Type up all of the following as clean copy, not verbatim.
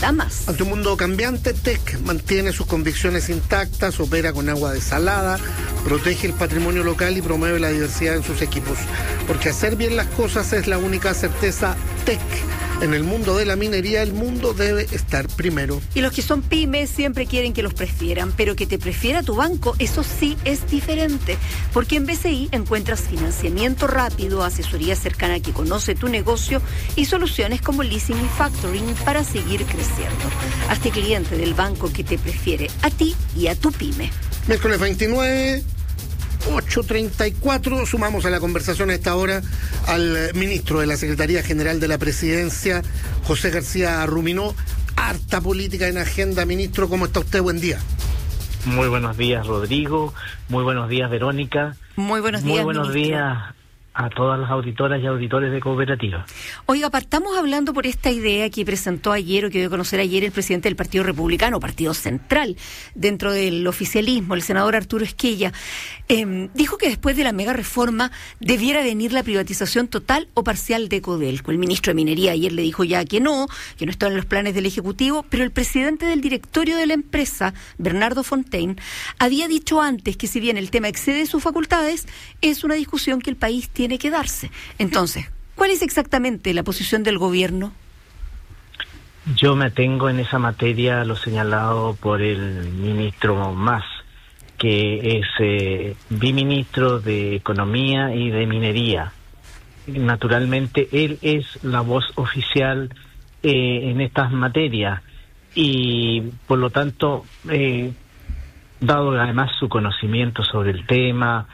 da más. Ante un mundo cambiante, TEC mantiene sus convicciones intactas, opera con agua desalada, protege el patrimonio local y promueve la diversidad en sus equipos. Porque hacer bien las cosas es la única certeza. TEC. En el mundo de la minería, el mundo debe estar primero. Y los que son pymes siempre quieren que los prefieran, pero que te prefiera tu banco, eso sí es diferente. Porque en BCI encuentras financiamiento rápido, asesoría cercana que conoce tu negocio y soluciones como leasing y factoring para seguir creciendo. Hazte cliente del banco que te prefiere a ti y a tu pyme. Miércoles 29... 8:34, sumamos a la conversación a esta hora al ministro de la Secretaría General de la Presidencia, José García Ruminó. Harta política en agenda, ministro, ¿cómo está usted? Buen día. Muy buenos días, Rodrigo, muy buenos días, Verónica. Muy buenos días, muy buenos ministro. días a todas las auditoras y auditores de Cooperativa. Oiga, partamos hablando por esta idea que presentó ayer o que dio a conocer ayer el presidente del Partido Republicano, Partido Central, dentro del oficialismo, el senador Arturo Esquella. Dijo que después de la mega reforma debiera venir la privatización total o parcial de Codelco. El ministro de Minería ayer le dijo ya que no está en los planes del Ejecutivo, pero el presidente del directorio de la empresa, Bernardo Fontaine, había dicho antes que si bien el tema excede sus facultades, es una discusión que el país tiene que darse. Entonces, ¿cuál es exactamente la posición del gobierno? Yo me atengo en esa materia a lo señalado por el ministro Mas, que es biministro de Economía y de Minería. Naturalmente, él es la voz oficial en estas materias y, por lo tanto, dado además su conocimiento sobre el tema,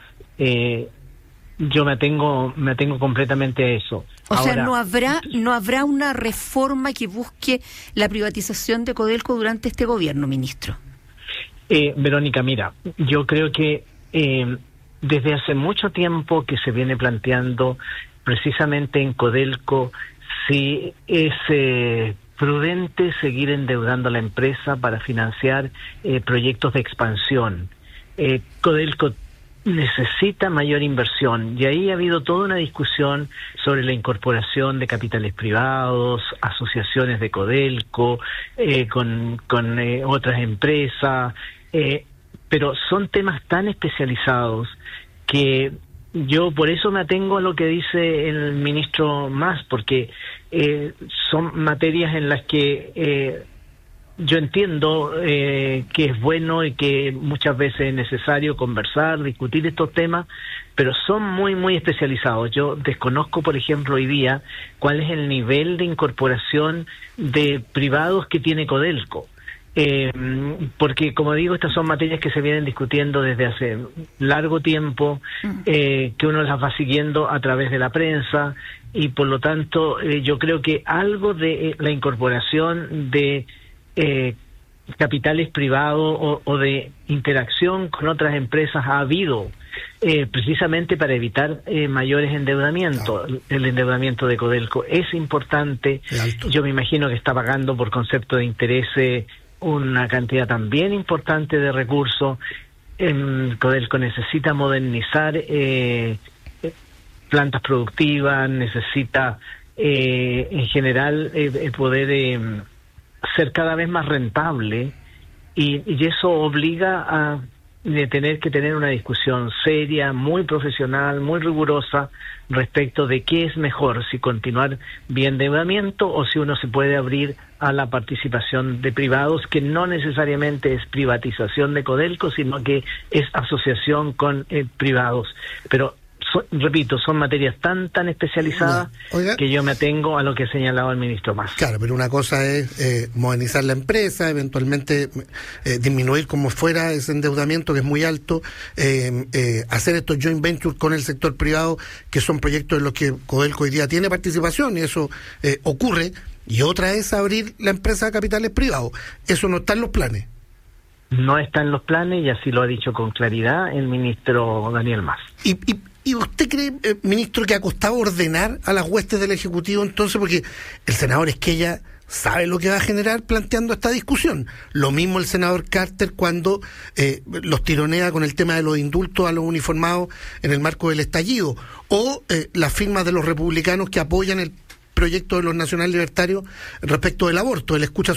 yo me atengo completamente a eso. O Ahora, sea, no habrá una reforma que busque la privatización de Codelco durante este gobierno, ministro. Verónica, mira, yo creo que desde hace mucho tiempo que se viene planteando precisamente en Codelco si es prudente seguir endeudando a la empresa para financiar proyectos de expansión. Codelco necesita mayor inversión y ahí ha habido toda una discusión sobre la incorporación de capitales privados, asociaciones de Codelco, con otras empresas, pero son temas tan especializados que yo por eso me atengo a lo que dice el ministro Mas, porque son materias en las que yo entiendo que es bueno y que muchas veces es necesario conversar, discutir estos temas, pero son muy, muy especializados. Yo desconozco, por ejemplo, hoy día cuál es el nivel de incorporación de privados que tiene Codelco. Porque, como digo, estas son materias que se vienen discutiendo desde hace largo tiempo, que uno las va siguiendo a través de la prensa y, por lo tanto, yo creo que algo de la incorporación de capitales privados o de interacción con otras empresas ha habido precisamente para evitar mayores endeudamientos. Claro. El endeudamiento de Codelco es importante. Yo me imagino que está pagando por concepto de interés una cantidad también importante de recursos. Codelco necesita modernizar plantas productivas, necesita en general poder ser cada vez más rentable y eso obliga a tener que tener una discusión seria, muy profesional, muy rigurosa respecto de qué es mejor, si continuar vía endeudamiento o si uno se puede abrir a la participación de privados, que no necesariamente es privatización de Codelco, sino que es asociación con privados. Pero repito, son materias tan especializadas que yo me atengo a lo que ha señalado el ministro Mas. Claro, pero una cosa es modernizar la empresa, eventualmente disminuir como fuera ese endeudamiento que es muy alto, hacer estos joint ventures con el sector privado, que son proyectos en los que Codelco hoy día tiene participación y eso ocurre, y otra es abrir la empresa a capitales privados. Eso no está en los planes. No está en los planes y así lo ha dicho con claridad el ministro Daniel Mas. ¿Y usted cree, ministro, que ha costado ordenar a las huestes del Ejecutivo entonces? Porque el senador Esquella sabe lo que va a generar planteando esta discusión. Lo mismo el senador Carter cuando los tironea con el tema de los indultos a los uniformados en el marco del estallido. O las firmas de los republicanos que apoyan el proyecto de los nacional libertarios respecto del aborto. Él escucha